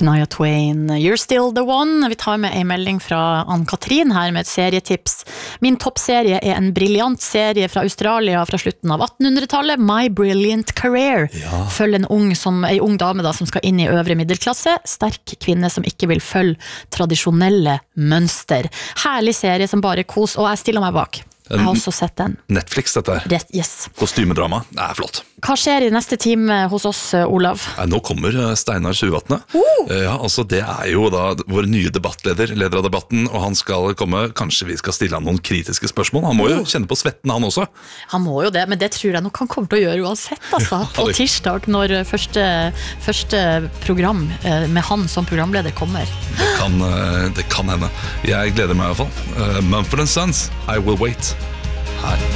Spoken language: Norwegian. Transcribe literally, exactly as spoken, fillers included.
Shania Twain, You're Still the One. Vi tar med en melding fra Ann-Katrin her med et serietips. Min toppserie er en briljant serie fra Australia fra slutten av attenhundretallet, My Brilliant Career. Ja. Følg en ung, som, en ung dame da, som skal inn i øvre middelklasse, sterk kvinne som ikke vil følge tradisjonelle mønster. Herlig serie som bare kos, og jeg stiller meg bak. Jeg har også sett den. Netflix dette her. Rett, yes. Kostymedrama, det er flott. Hva skjer i neste time hos oss, Olav? Nå kommer Steinar Sjuvatne. Uh! Ja, altså det er jo da vår nye debattleder, leder av debatten, og han skal komme, kanskje vi skal stille han noen kritiske spørsmål. Han må jo kjenne på svetten han også. Han må jo det, men det tror jeg nok han kommer til å gjøre uansett, altså. På tirsdag, når første, første program med han som programleder kommer. Det kan, det kan hende. Jeg gleder meg i hvert fall. Mumford and Sons, I Will Wait. Her.